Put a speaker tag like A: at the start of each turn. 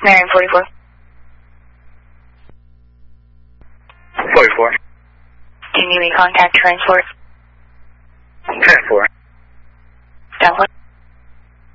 A: Marion 44.
B: 44.
A: Do you need me to contact transport?
B: Transport.